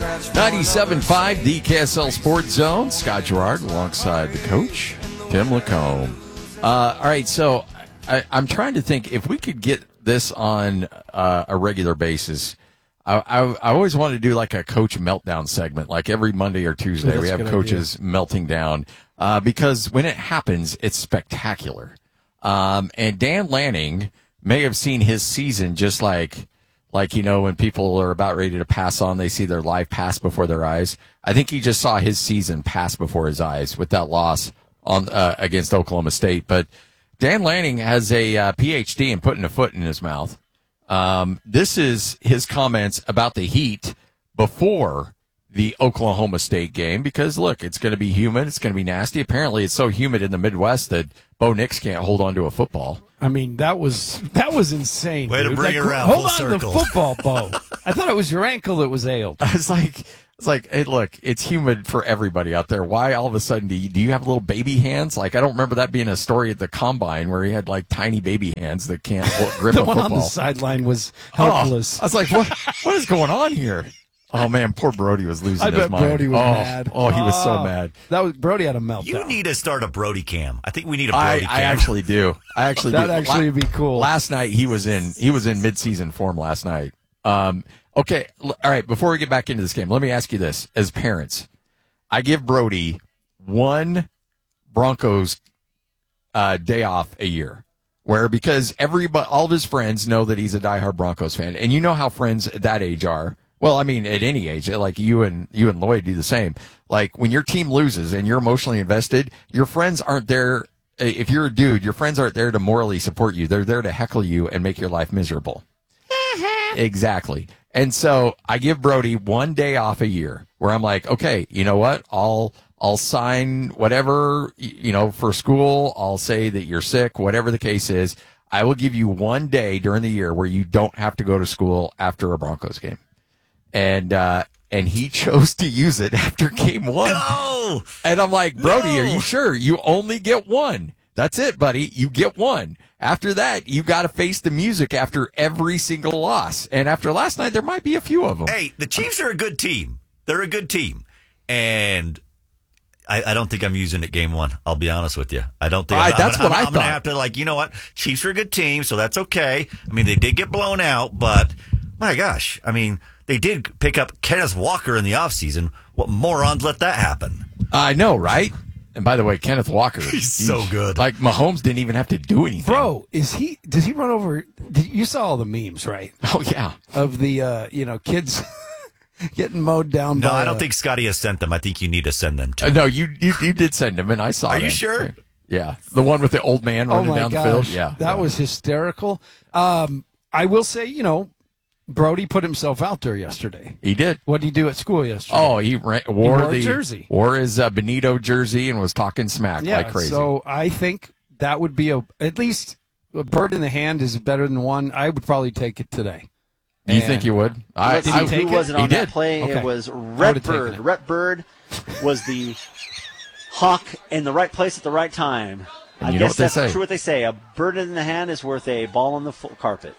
97.5, the KSL Sports Zone. Scott Gerard alongside the coach, Tim Lacombe. All right, so I'm trying to think if we could get this on a regular basis. I always wanted to do like a coach meltdown segment, like every Monday or Tuesday we have coaches melting down because when it happens, it's spectacular. And Dan Lanning may have seen his season just like, when people are about ready to pass on, they see their life pass before their eyes. I think he just saw his season pass before his eyes with that loss on against Oklahoma State. But Dan Lanning has a PhD in putting a foot in his mouth. This is his comments about the heat before the Oklahoma State game because, look, it's going to be humid. It's going to be nasty. Apparently, it's so humid in the Midwest that Bo Nix can't hold on to a football. I mean, that was insane. Way to bring it around hold full on circle. to the football, Bo. I thought it was your ankle that was ailed. It's like, hey, look, it's humid for everybody out there. Why all of a sudden do you have little baby hands? Like, I don't remember that being a story at the combine where he had like tiny baby hands that can't grip The a one football. on the sideline was helpless. I was like, what is going on here? Oh man, poor Brody was losing his mind. Brody was mad. Oh, he was so mad. Brody had a meltdown. You need to start a Brody cam. I think we need a Brody cam. I actually do. That'd actually be cool. Last night he was in midseason form last night. Okay, all right. Before we get back into this game, let me ask you this: as parents, I give Brody one Broncos day off a year, because all of his friends know that he's a diehard Broncos fan, and you know how friends at that age are. Well, I mean, at any age, like you and Lloyd do the same. Like when your team loses and you're emotionally invested, your friends aren't there. If you're a dude, your friends aren't there to morally support you. They're there to heckle you and make your life miserable. Exactly. And so I give Brody one day off a year where I'm like, okay, you know what? I'll sign whatever, for school. I'll say that you're sick, whatever the case is. I will give you one day during the year where you don't have to go to school after a Broncos game. And he chose to use it after game one. No! And I'm like, Brody, Are you sure? You only get one. That's it, buddy. You get one. After that, you got to face the music after every single loss. And after last night, there might be a few of them. Hey, the Chiefs are a good team. They're a good team. And I don't think I'm using it game one. I'll be honest with you. I don't think that's what I thought. I'm going to have to, you know what? Chiefs are a good team, so that's okay. I mean, they did get blown out, but my gosh. I mean, they did pick up Kenneth Walker in the offseason. What morons let that happen? I know, right? And by the way, Kenneth Walker. He's so good. Like, Mahomes didn't even have to do anything. Bro, does he run over? You saw all the memes, right? Oh, yeah. Of the, kids getting mowed down No, by I don't think Scotty has sent them. I think you need to send them to No, you did send them, and I saw them. Are you sure? Yeah. The one with the old man running down the field. Yeah. That was hysterical. I will say, Brody put himself out there yesterday. He did. What did he do at school yesterday? Oh, he wore a jersey. Wore his Benito jersey and was talking smack like crazy. So I think that would be at least a bird in the hand is better than one. I would probably take it today. Do you think you would? Let's see who wasn't on that play. Okay. It was Rhett Bird. Rhett Bird was the hawk in the right place at the right time. And I you know guess what they that's say. true what they say. A bird in the hand is worth a ball on the carpet.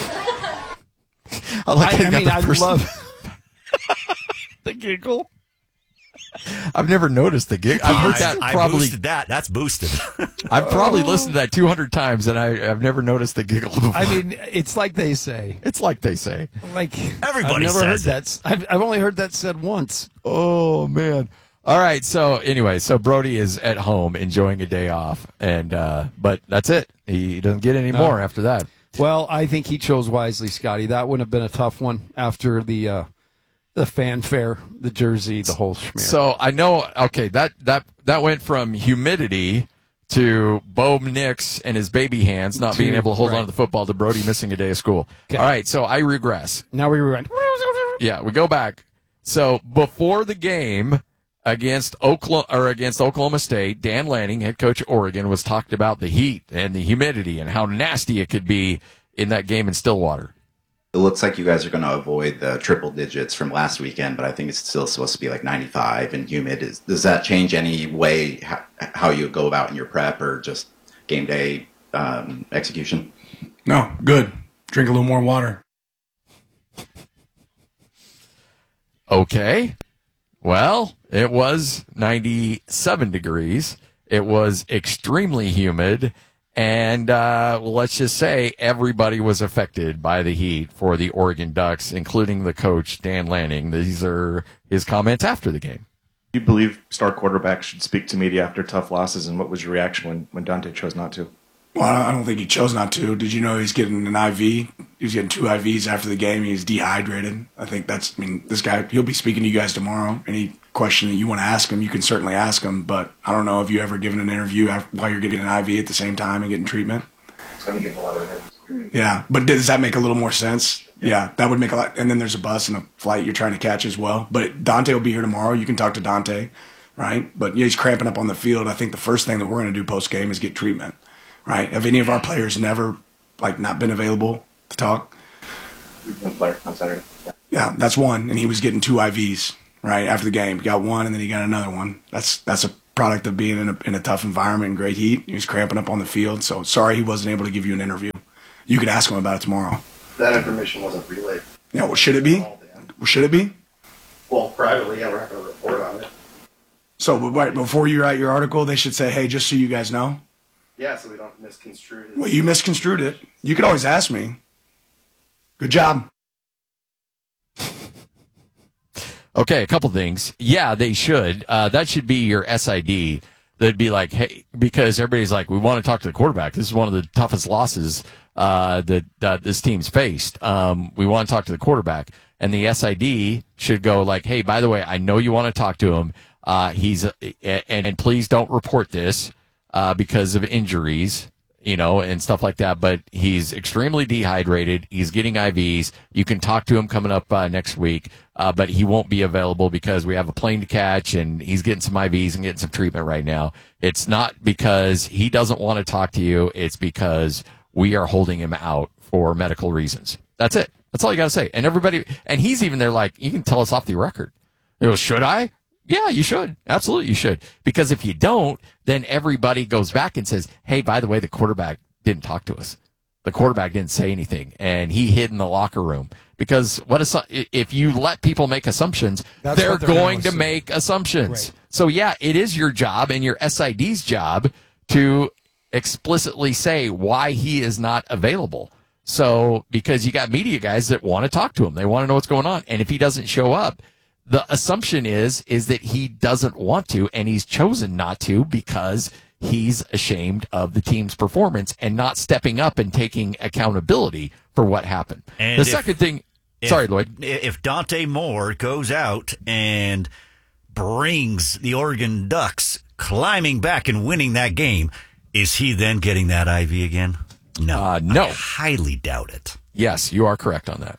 I love the giggle. I've never noticed the giggle. I've heard that I probably. boosted that. That's boosted. I've probably listened to that 200 times, and I've never noticed the giggle before. I mean, it's like they say. It's like they say. Like Everybody I've never heard says that. I've only heard that said once. Oh man. All right. So anyway, Brody is at home enjoying a day off, and but that's it. He doesn't get any more after that. Well, I think he chose wisely, Scotty. That would have been a tough one after the fanfare, the jersey, the whole schmear. So I know. Okay, that went from humidity to Bo Nix and his baby hands not being able to hold on to the football to Brody missing a day of school. Okay. All right. So I regress. Now we rewind. Yeah, we go back. So before the game against Oklahoma State, Dan Lanning, head coach of Oregon, was talked about the heat and the humidity and how nasty it could be in that game in Stillwater. It looks like you guys are going to avoid the triple digits from last weekend, but I think it's still supposed to be like 95 and humid. Does that change any way how you go about in your prep or just game day execution? No, good. Drink a little more water. Okay. Well, it was 97 degrees. It was extremely humid. And let's just say everybody was affected by the heat for the Oregon Ducks, including the coach, Dan Lanning. These are his comments after the game. Do you believe star quarterbacks should speak to media after tough losses, and what was your reaction when Dante chose not to? Well, I don't think he chose not to. Did you know he's getting an IV? He was getting 2 IVs after the game. He's dehydrated. This guy, he'll be speaking to you guys tomorrow. Any question that you want to ask him, you can certainly ask him. But I don't know if you ever given an interview while you're getting an IV at the same time and getting treatment. It's going to give a lot of interviews. Yeah, but does that make a little more sense? Yeah, that would make a lot. And then there's a bus and a flight you're trying to catch as well. But Dante will be here tomorrow. You can talk to Dante, right? But yeah, he's cramping up on the field. I think the first thing that we're going to do post-game is get treatment. Right? Have any of our players never, not been available to talk? One player on Saturday. Yeah, that's one. And he was getting 2 IVs, right, after the game. He got one, and then he got another one. That's a product of being in a tough environment and great heat. He was cramping up on the field. So sorry he wasn't able to give you an interview. You could ask him about it tomorrow. That information wasn't relayed. Yeah, well, should it be? Should it be? Well, privately, yeah, we're not going to report on it. So right before you write your article, they should say, hey, just so you guys know. Yeah, so we don't misconstrue it. Well, you misconstrued it. You could always ask me. Good job. Okay, a couple things. Yeah, they should. That should be your SID. That'd be like, hey, because everybody's like, we want to talk to the quarterback. This is one of the toughest losses that this team's faced. We want to talk to the quarterback. And the SID should go like, hey, by the way, I know you want to talk to him. And please don't report this. Because of injuries, and stuff like that. But he's extremely dehydrated. He's getting IVs. You can talk to him coming up next week, but he won't be available because we have a plane to catch, and he's getting some IVs and getting some treatment right now. It's not because he doesn't want to talk to you. It's because we are holding him out for medical reasons. That's it. That's all you got to say. And he's even there like, you can tell us off the record. Should I? Yeah, you should. Absolutely, you should. Because if you don't, then everybody goes back and says, hey, by the way, the quarterback didn't talk to us. The quarterback didn't say anything, and he hid in the locker room. Because if you let people make assumptions, they're going to make assumptions. Right. So, yeah, it is your job and your SID's job to explicitly say why he is not available. So, because you got media guys that want to talk to him. They want to know what's going on. And if he doesn't show up, the assumption is that he doesn't want to, and he's chosen not to because he's ashamed of the team's performance and not stepping up and taking accountability for what happened. And the second thing, sorry, Lloyd. If Dante Moore goes out and brings the Oregon Ducks climbing back and winning that game, is he then getting that IV again? No. No. I highly doubt it. Yes, you are correct on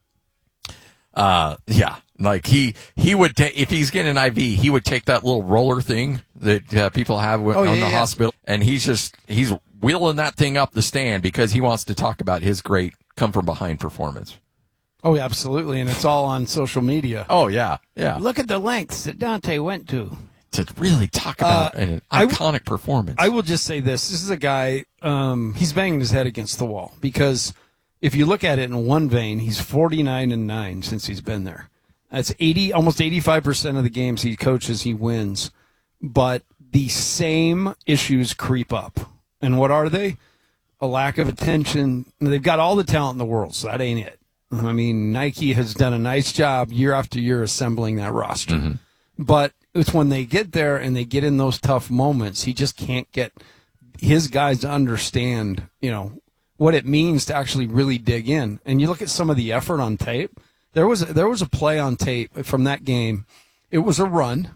that. Yeah. Like he would take, if he's getting an IV, he would take that little roller thing that people have on the hospital, and he's wheeling that thing up the stand because he wants to talk about his great come from behind performance. Oh, yeah, absolutely, and it's all on social media. Oh yeah, yeah. Look at the lengths that Dante went to really talk about an iconic performance. I will just say this is a guy. He's banging his head against the wall because if you look at it in one vein, he's 49-9 since he's been there. That's almost 85% of the games he coaches, he wins. But the same issues creep up. And what are they? A lack of attention. They've got all the talent in the world, so that ain't it. I mean, Nike has done a nice job year after year assembling that roster. Mm-hmm. But it's when they get there and they get in those tough moments, he just can't get his guys to understand, what it means to actually really dig in. And you look at some of the effort on tape. There was a play on tape from that game. It was a run.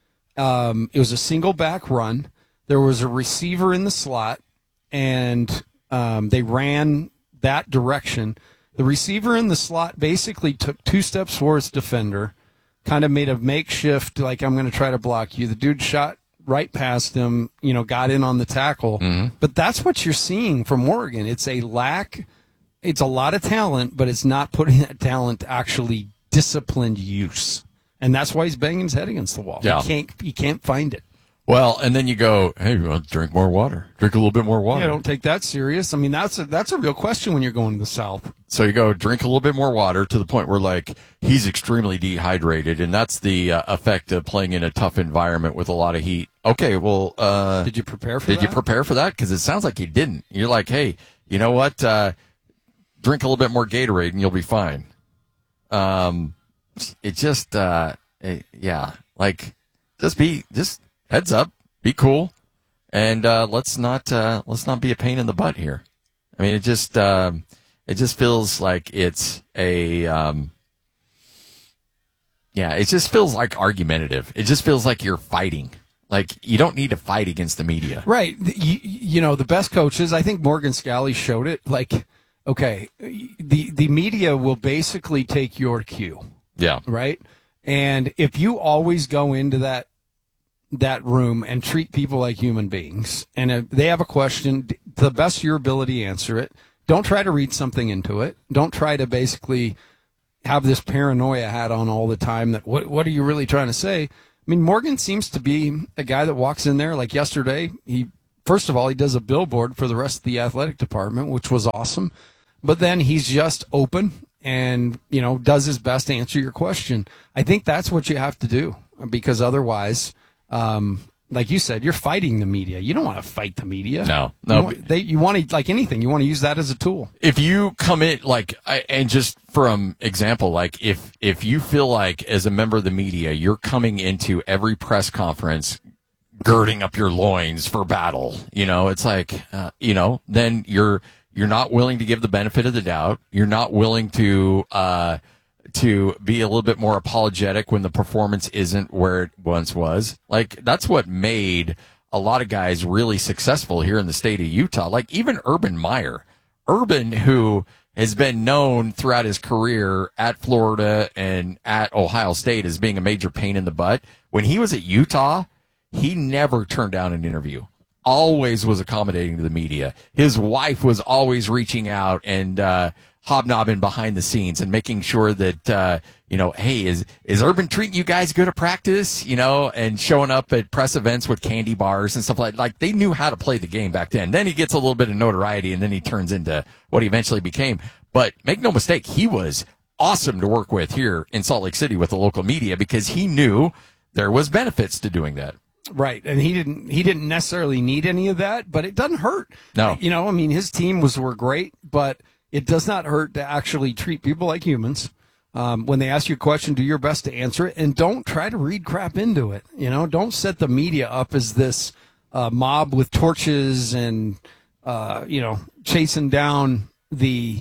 It was a single back run. There was a receiver in the slot, and they ran that direction. The receiver in the slot basically took 2 steps for his defender, kind of made a makeshift, like, I'm going to try to block you. The dude shot right past him, got in on the tackle. Mm-hmm. But that's what you're seeing from Oregon. It's a lot of talent, but it's not putting that talent to actually disciplined use. And that's why he's banging his head against the wall. Yeah. He can't find it. Well, and then you go, hey, you want to drink more water? Drink a little bit more water. Yeah, don't take that serious. I mean, that's a real question when you're going to the South. So you go drink a little bit more water to the point where, like, he's extremely dehydrated, and that's the effect of playing in a tough environment with a lot of heat. Okay, well, Did you prepare for that? did you prepare for that? Because it sounds like you didn't. You're like, hey, you know what? Drink a little bit more Gatorade, and you'll be fine. It just, yeah, like, just heads up, be cool, and let's not be a pain in the butt here. I mean, it just feels like it's a, it just feels like argumentative. It just feels like you're fighting. Like, you don't need to fight against the media. Right. You know, the best coaches, I think Morgan Scalley showed it. Like, okay, the media will basically take your cue. Yeah. Right. And if you always go into that room and treat people like human beings, and if they have a question, to the best of your ability, answer it. Don't try to read something into it. Don't try to basically have this paranoia hat on all the time that what are you really trying to say? I mean, Morgan seems to be a guy that walks in there like yesterday. First of all, he does a billboard for the rest of the athletic department, which was awesome. But then he's just open and, you know, does his best to answer your question. I think that's what you have to do, because otherwise, like you said, you're fighting the media. You don't want to fight the media. No. You want to, like anything, you want to use that as a tool. If you come in, and just from example, like if you feel like as a member of the media, you're coming into every press conference girding up your loins for battle, you know, it's like, then you're not willing to give the benefit of the doubt. You're not willing to be a little bit more apologetic when the performance isn't where it once was. Like, that's what made a lot of guys really successful here in the state of Utah. Like, even Urban Meyer. Urban, who has been known throughout his career at Florida and at Ohio State as being a major pain in the butt. When he was at Utah, he never turned down an interview. Always was accommodating to the media. His wife was always reaching out and hobnobbing behind the scenes and making sure that, hey, is Urban treating you guys good at practice? You know, and showing up at press events with candy bars and stuff like they knew how to play the game back then. Then he gets a little bit of notoriety and then he turns into what he eventually became. But make no mistake, he was awesome to work with here in Salt Lake City with the local media because he knew there was benefits to doing that. Right, and he didn't necessarily need any of that, but it doesn't hurt. No, you know, I mean, his team were great, but it does not hurt to actually treat people like humans. When they ask you a question, do your best to answer it, and don't try to read crap into it. You know, don't set the media up as this mob with torches and chasing down the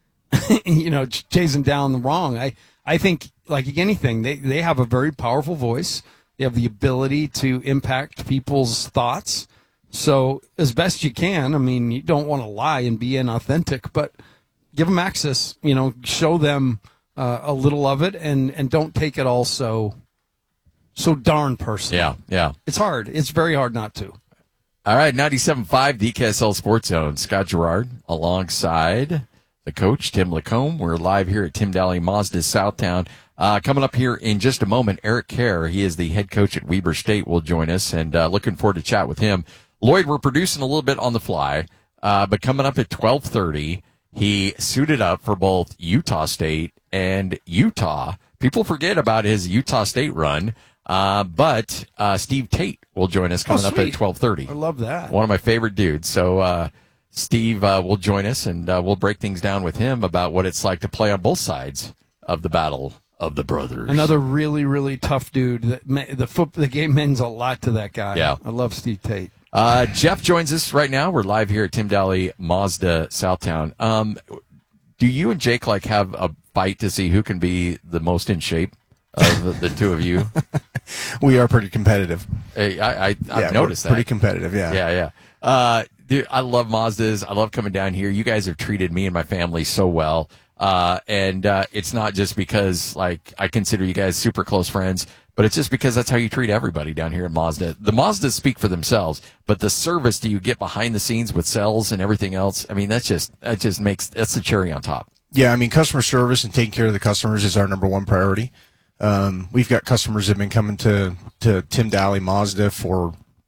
chasing down the wrong. I think, like anything, they have a very powerful voice. They have the ability to impact people's thoughts. So as best you can, I mean, you don't want to lie and be inauthentic, but give them access, show them a little of it and don't take it all so darn personal. Yeah. It's hard. It's very hard not to. All right, 97.5 DKSL Sports Zone. Scott Gerard alongside the coach, Tim Lacombe. We're live here at Tim Daly Mazda Southtown. Coming up here in just a moment, Eric Kerr, he is the head coach at Weber State, will join us, and looking forward to chat with him. Lloyd, we're producing a little bit on the fly, but coming up at 12:30, he suited up for both Utah State and Utah. People forget about his Utah State run, but Steve Tate will join us coming up at 12:30. I love that. One of my favorite dudes. So Steve will join us, and we'll break things down with him about what it's like to play on both sides of the battle of the brothers. Another really, really tough dude. The game means a lot to that guy. Yeah. I love Steve Tate. Jeff joins us right now. We're live here at Tim Daly Mazda Southtown. Do you and Jake have a fight to see who can be the most in shape of the two of you? We are pretty competitive. I've noticed that. Pretty competitive, yeah. Yeah. Dude, I love Mazdas. I love coming down here. You guys have treated me and my family so well. And it's not just because, I consider you guys super close friends, but it's just because that's how you treat everybody down here at Mazda. The Mazdas speak for themselves, but the service that you get behind the scenes with sales and everything else, I mean, that's the cherry on top. Yeah, I mean, customer service and taking care of the customers is our number one priority. We've got customers that have been coming to Tim Daly Mazda for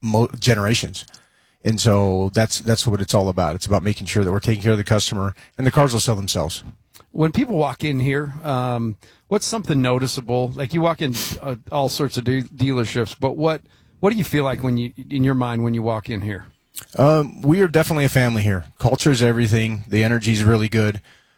generations. And so that's what it's all about. It's about making sure that we're taking care of the customer, and the cars will sell themselves. When people walk in here, what's something noticeable? Like you walk in all sorts of dealerships, but what do you feel like in your mind when you walk in here? We are definitely a family here. Culture is everything. The energy is really good.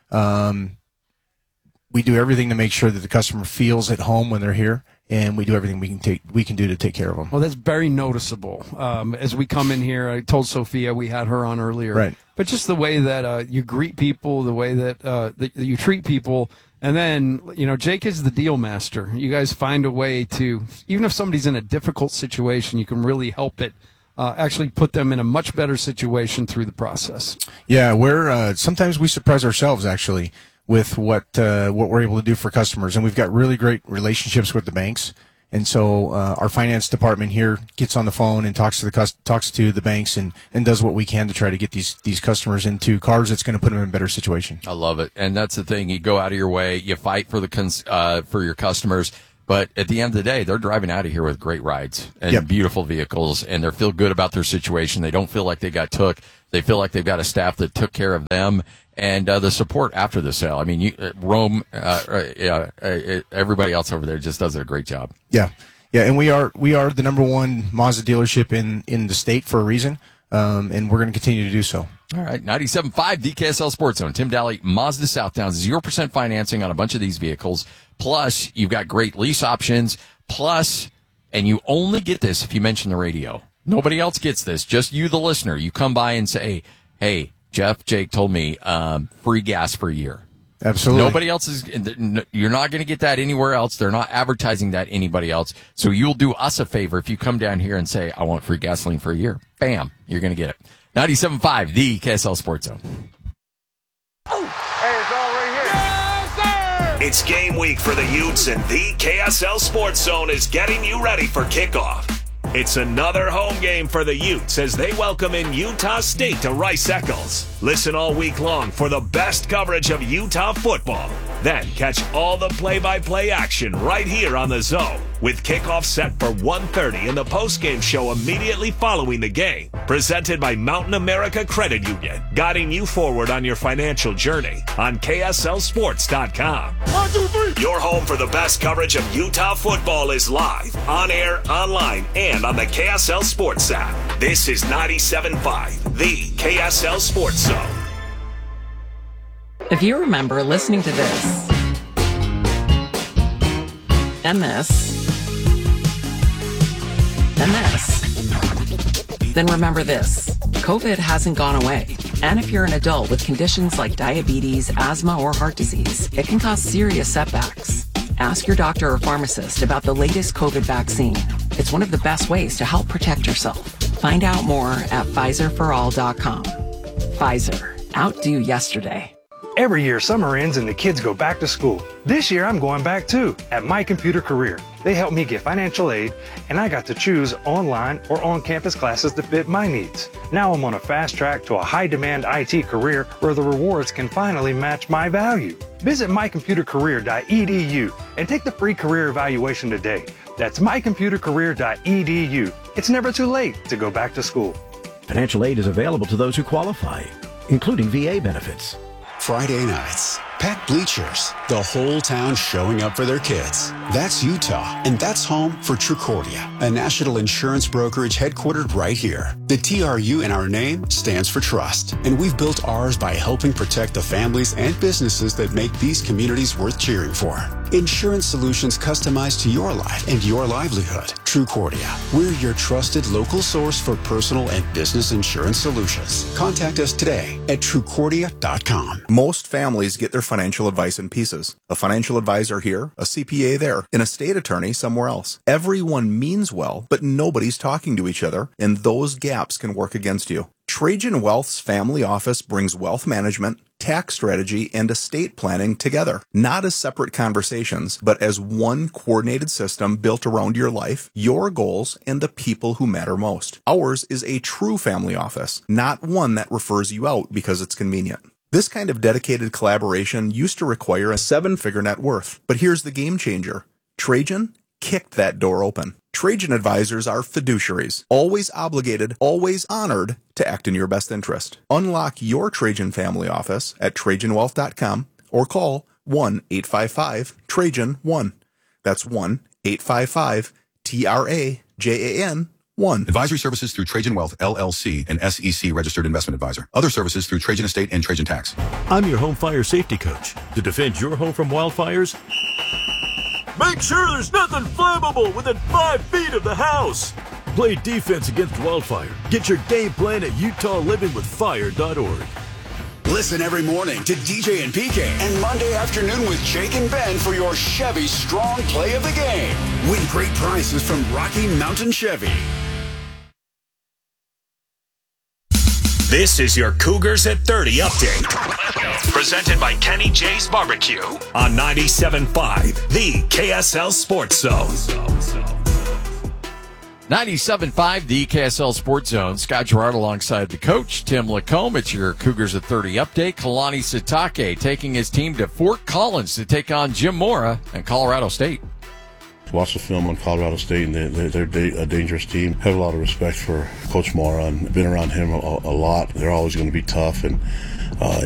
We do everything to make sure that the customer feels at home when they're here, and we do everything we can do to take care of them. Well, that's very noticeable. As we come in here, I told Sophia, we had her on earlier. Right. But just the way that you greet people, the way that you treat people, and then, Jake is the deal master. You guys find a way to, even if somebody's in a difficult situation, you can really help it, actually put them in a much better situation through the process. Yeah, sometimes we surprise ourselves, actually, with what we're able to do for customers. And we've got really great relationships with the banks. And so our finance department here gets on the phone and talks to the banks and does what we can to try to get these customers into cars that's going to put them in a better situation. I love it. And that's the thing. You go out of your way, you fight for for your customers. But at the end of the day, they're driving out of here with great rides and beautiful vehicles, and they feel good about their situation. They don't feel like they got took. They feel like they've got a staff that took care of them, and the support after the sale. I mean, Rome, everybody else over there just does a great job. Yeah, and we are the number one Mazda dealership in the state for a reason, and we're going to continue to do so. All right, 97.5 DKSL Sports Zone. Tim Daly, Mazda Southdowns, 0% financing on a bunch of these vehicles. Plus, you've got great lease options. Plus, and you only get this if you mention the radio. Nobody else gets this. Just you, the listener. You come by and say, hey, Jake told me free gas for a year. Absolutely. Nobody else is. You're not going to get that anywhere else. They're not advertising that anybody else. So you'll do us a favor if you come down here and say, I want free gasoline for a year. Bam, you're going to get it. 97.5, the KSL Sports Zone. It's game week for the Utes, and the KSL Sports Zone is getting you ready for kickoff. It's another home game for the Utes as they welcome in Utah State to Rice-Eccles. Listen all week long for the best coverage of Utah football. Then catch all the play-by-play action right here on the Zone, with kickoff set for 1:30 and the postgame show immediately following the game. Presented by Mountain America Credit Union, guiding you forward on your financial journey on KSLSports.com. 1, 2, 3. Your home for the best coverage of Utah football is live, on air, online, and on the KSL Sports app. This is 97.5, the KSL Sports Zone. If you remember listening to this, and this, and this, then remember this. COVID hasn't gone away. And if you're an adult with conditions like diabetes, asthma, or heart disease, it can cause serious setbacks. Ask your doctor or pharmacist about the latest COVID vaccine. It's one of the best ways to help protect yourself. Find out more at PfizerForAll.com. Pfizer. Outdo yesterday. Every year, summer ends and the kids go back to school. This year, I'm going back too, at My Computer Career. They helped me get financial aid, and I got to choose online or on-campus classes to fit my needs. Now I'm on a fast track to a high-demand IT career where the rewards can finally match my value. Visit mycomputercareer.edu and take the free career evaluation today. That's mycomputercareer.edu. It's never too late to go back to school. Financial aid is available to those who qualify, including VA benefits. Friday nights, packed bleachers, the whole town showing up for their kids. That's Utah, and that's home for Trucordia, a national insurance brokerage headquartered right here. The TRU in our name stands for trust, and we've built ours by helping protect the families and businesses that make these communities worth cheering for. Insurance solutions customized to your life and your livelihood. Trucordia, we're your trusted local source for personal and business insurance solutions. Contact us today at Trucordia.com. Most families get their financial advice in pieces. A financial advisor here, a CPA there, an estate attorney somewhere else. Everyone means well, but nobody's talking to each other, and those gaps can work against you. Trajan Wealth's family office brings wealth management, tax strategy, and estate planning together, not as separate conversations, but as one coordinated system built around your life, your goals, and the people who matter most. Ours is a true family office, not one that refers you out because it's convenient. This kind of dedicated collaboration used to require a 7-figure net worth, but here's the game changer. Trajan kicked that door open. Trajan advisors are fiduciaries, always obligated, always honored to act in your best interest. Unlock your Trajan family office at TrajanWealth.com or call 1-855-TRAJAN-1. That's 1-855-TRAJAN-1. Advisory services through Trajan Wealth, LLC, an SEC registered investment advisor. Other services through Trajan Estate and Trajan Tax. I'm your home fire safety coach. To defend your home from wildfires, make sure there's nothing flammable within 5 feet of the house. Play defense against wildfire. Get your game plan at UtahLivingWithFire.org. Listen every morning to DJ and PK and Monday afternoon with Jake and Ben for your Chevy Strong Play of the Game. Win great prizes from Rocky Mountain Chevy. This is your Cougars at 30 update. Presented by Kenny J's Barbecue on 97.5, the KSL Sports Zone. 97.5, the KSL Sports Zone. Scott Gerard alongside the coach, Tim Lacombe. It's your Cougars at 30 update. Kalani Sitake taking his team to Fort Collins to take on Jim Mora and Colorado State. Watch the film on Colorado State, and they're a dangerous team. Have a lot of respect for Coach Mora and been around him a lot. They're always going to be tough, and